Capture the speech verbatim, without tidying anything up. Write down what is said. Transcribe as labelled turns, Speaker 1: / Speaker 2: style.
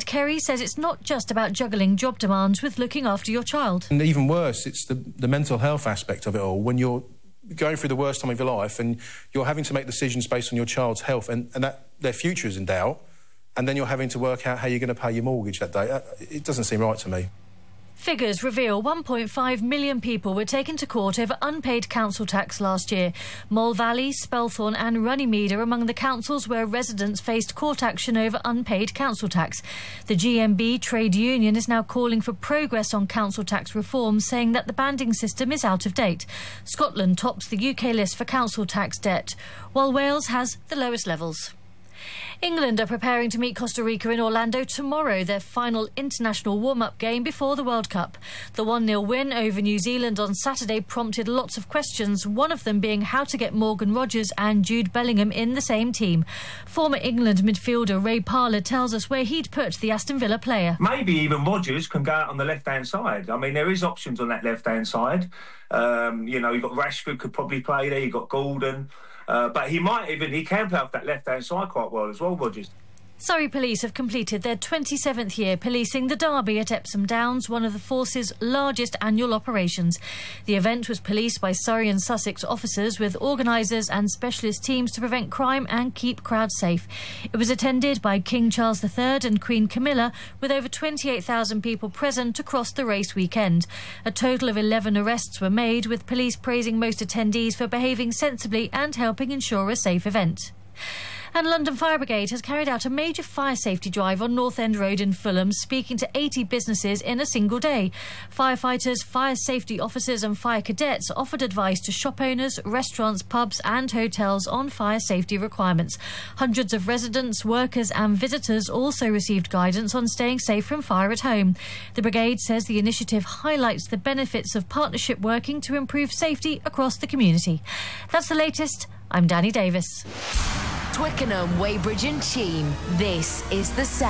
Speaker 1: Kerry says it's not just about juggling job demands with looking after your child.
Speaker 2: And even worse, it's the, the mental health aspect of it all. When you're going through the worst time of your life and you're having to make decisions based on your child's health and, and that their future is in doubt, and then you're having to work out how you're going to pay your mortgage that day. It doesn't seem right to me.
Speaker 1: Figures reveal one point five million people were taken to court over unpaid council tax last year. Mole Valley, Spelthorne and Runnymede are among the councils where residents faced court action over unpaid council tax. The G M B trade union is now calling for progress on council tax reform, saying that the banding system is out of date. Scotland tops the U K list for council tax debt, while Wales has the lowest levels. England are preparing to meet Costa Rica in Orlando tomorrow, their final international warm-up game before the World Cup. The one nil win over New Zealand on Saturday prompted lots of questions, one of them being how to get Morgan Rogers and Jude Bellingham in the same team. Former England midfielder Ray Parlour tells us where he'd put the Aston Villa player.
Speaker 3: Maybe even Rogers can go out on the left-hand side. I mean, there is options on that left-hand side. Um, you know, you've got Rashford could probably play there, you've got Gordon. Uh, but he might even, he can play off that left-hand side quite well as well, Rogers.
Speaker 1: Surrey Police have completed their twenty-seventh year policing the Derby at Epsom Downs, one of the force's largest annual operations. The event was policed by Surrey and Sussex officers with organisers and specialist teams to prevent crime and keep crowds safe. It was attended by King Charles the Third and Queen Camilla, with over twenty-eight thousand people present across the race weekend. A total of eleven arrests were made, with police praising most attendees for behaving sensibly and helping ensure a safe event. And London Fire Brigade has carried out a major fire safety drive on North End Road in Fulham, speaking to eighty businesses in a single day. Firefighters, fire safety officers and fire cadets offered advice to shop owners, restaurants, pubs and hotels on fire safety requirements. Hundreds of residents, workers and visitors also received guidance on staying safe from fire at home. The brigade says the initiative highlights the benefits of partnership working to improve safety across the community. That's the latest. I'm Danny Davis.
Speaker 4: Twickenham, Weybridge and Cheam. This is the sound.